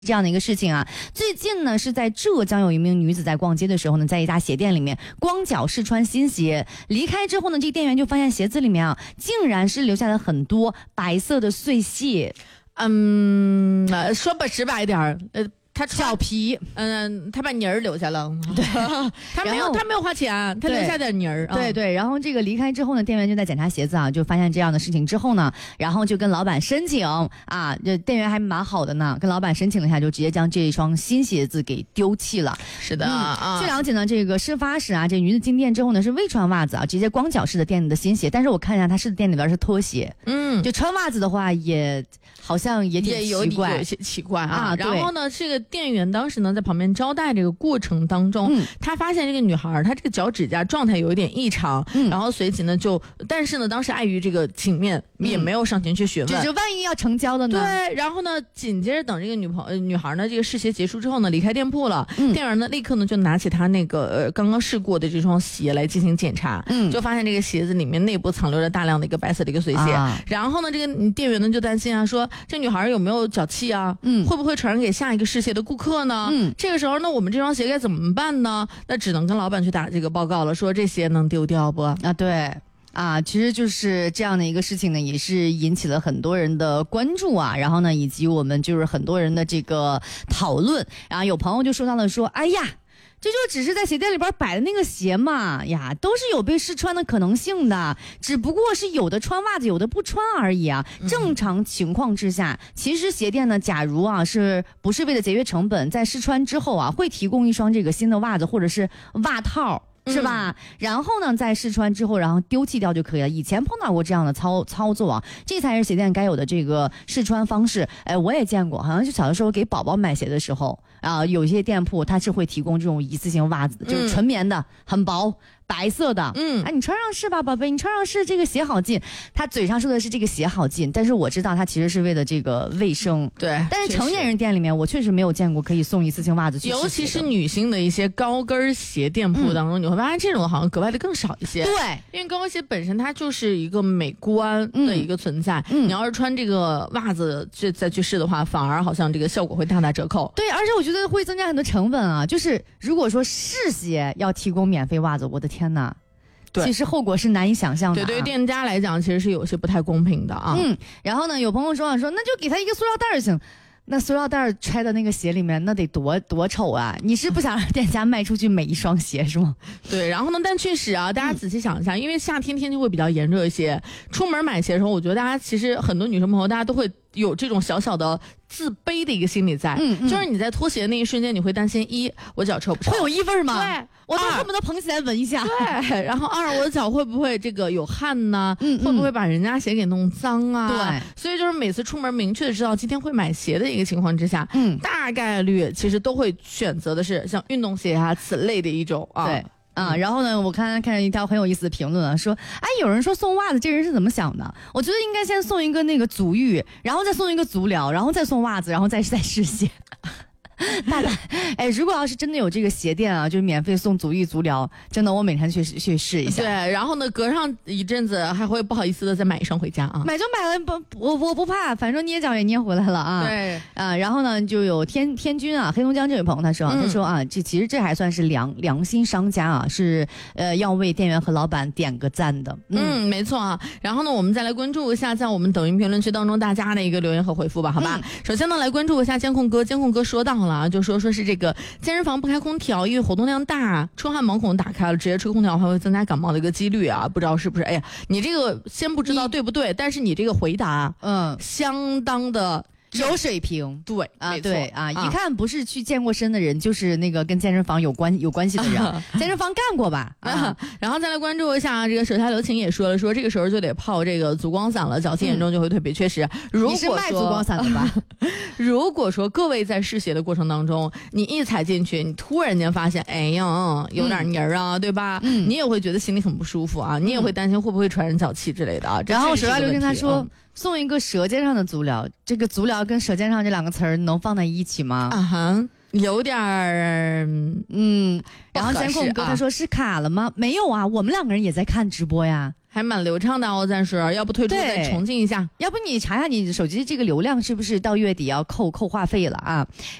这样的一个事情啊，最近呢是在浙江有一名女子在逛街的时候呢，在一家鞋店里面光脚试穿新鞋，离开之后呢，这个店员就发现鞋子里面啊，竟然是留下了很多白色的碎屑。 说不直白一点他脚皮， 他把泥儿留下了， 对， 他没有花钱，他留下点泥儿， 对，然后这个离开之后呢，店员就在检查鞋子啊，就发现这样的事情之后呢，然后就跟老板申请啊，这店员还蛮好的呢，跟老板申请了一下，就直接将这一双新鞋子给丢弃了。 是的据了解呢，这个事发时啊，这女子进店之后呢是未穿袜子啊，直接光脚试的店里的新鞋，但是我看一下她试的店里边是拖鞋，就穿袜子的话也好像也挺奇怪， 有些奇怪啊。然后呢，这个店员当时呢在旁边招待这个过程当中，他发现这个女孩她这个脚趾甲状态有一点异常，然后随即呢但是呢当时碍于这个情面也没有上前去询问， 就万一要成交的呢？ 对，然后呢紧接着等这个女孩呢这个试鞋结束之后呢离开店铺了，店员呢立刻呢就拿起她那个刚刚试过的这双鞋来进行检查，就发现这个鞋子里面内部藏留着大量的一个白色的一个碎屑，然后呢这个店员呢就担心啊，说这女孩有没有脚气啊，会不会传染给下一个试鞋的顾客呢？这个时候呢我们这双鞋该怎么办呢？那只能跟老板去打这个报告了，说这鞋能丢掉不？ 对其实就是这样的一个事情呢，也是引起了很多人的关注啊，然后呢以及我们就是很多人的这个讨论，然后有朋友就说到了说，哎呀，这就只是在鞋店里边摆的那个鞋嘛呀，都是有被试穿的可能性的，只不过是有的穿袜子有的不穿而已啊。正常情况之下，其实鞋店呢，假如啊是不是为了节约成本，在试穿之后啊会提供一双这个新的袜子或者是袜套，是吧？然后呢，在试穿之后，然后丢弃掉就可以了。以前碰到过这样的操作啊，这才是鞋店该有的这个试穿方式。我也见过，好像就小的时候给宝宝买鞋的时候有一些店铺它是会提供这种一次性袜子，就是纯棉的，很薄。白色的，你穿上试吧，宝贝，你穿上试，这个鞋好进。他嘴上说的是这个鞋好进，但是我知道他其实是为了这个卫生。 对， 但是成年人店里面，我确实没有见过可以送一次性袜子去试鞋的。 尤其是女性的一些高跟鞋店铺当中，你会发现这种好像格外的更少一些。 对， 因为高跟鞋本身它就是一个美观的一个存在，你要是穿这个袜子再去试的话，反而好像这个效果会大打折扣。 对，而且我觉得会增加很多成本啊。就是如果说试鞋要提供免费袜子，我的天哪！ 对， 其实后果是难以想象的。 对于店家来讲，其实是有些不太公平的啊。 然后呢，有朋友说那就给他一个塑料袋就行。那塑料袋揣到那个鞋里面，那得多丑啊！你是不想让店家卖出去每一双鞋是吗？ 对，然后呢，但确实啊，大家仔细想一下，因为夏天天气会比较炎热一些，出门买鞋的时候，我觉得大家其实很多女生朋友，大家都会有这种小小的自卑的一个心理在，就是你在脱鞋的那一瞬间，你会担心我脚臭不臭， 会有异味吗？ 对， 我都恨不得捧起来闻一下。 对，然后我的脚会不会这个有汗呢？会不会把人家鞋给弄脏啊？ 对， 所以就是每次出门明确的知道今天会买鞋的一个情况之下，大概率其实都会选择的是像运动鞋啊此类的一种啊。 对。然后呢，我看一条很有意思的评论啊，说，有人说送袜子，这人是怎么想的？我觉得应该先送一个那个足浴，然后再送一个足疗，然后再送袜子，然后再试鞋。大胆，如果要是真的有这个鞋店啊，就是免费送足浴足疗，真的我每天去试一下。 对，然后呢，隔上一阵子还会不好意思的再买一双回家啊。 买就买了，我不怕，反正捏脚也捏回来了啊。 对然后呢，就有天君啊，黑龙江这位朋友他说其实这还算是良心商家啊，是要为店员和老板点个赞的。 没错啊。然后呢，我们再来关注一下在我们抖音评论区当中大家的一个留言和回复吧，好吧？首先呢，来关注一下监控哥说到了。就说是这个健身房不开空调，因为活动量大，出汗毛孔打开了，直接吹空调还会增加感冒的一个几率啊，不知道是不是？哎呀，你这个先不知道对不对，但是你这个回答，相当的有水平。 对一看不是去健过身的人，就是那个跟健身房有关系的人，健身房干过吧？ 然后再来关注一下这个手下留情也说这个时候就得泡这个足光散了，脚气严重就会退皮。确实，如果说你是卖足光散的吧？ 如果说各位在试鞋的过程当中，你一踩进去，你突然间发现，有点泥儿啊，对吧？你也会觉得心里很不舒服啊，你也会担心会不会传染脚气之类的啊。 然后手下留情他说。送一个舌尖上的足疗，这个足疗跟舌尖上这两个词儿能放在一起吗？ 有点儿然后三控哥他说是卡了吗？没有啊，我们2个人也在看直播呀。 还蛮流畅的哦，暂时要不退出再重进一下， 要不你查查你手机这个流量是不是到月底要扣话费了啊？